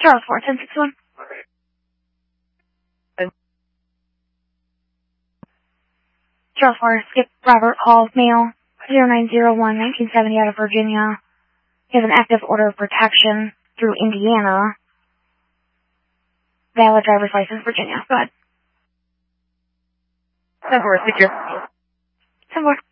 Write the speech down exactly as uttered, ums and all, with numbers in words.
Charles four, ten six one. Charles four, Skip Robert Hall, male, zero nine zero one, nineteen seventy, out of Virginia. He has an active order of protection through Indiana. Valid driver's license, Virginia. Go ahead. ten four, secure. ten four.